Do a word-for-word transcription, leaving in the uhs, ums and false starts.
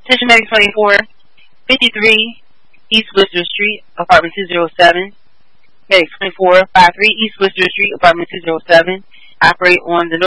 Attention Medic twenty-four, fifty-three East Worcester Street, apartment two oh seven. Medic twenty-four, fifty-three East Worcester Street, apartment two oh seven. Operate on the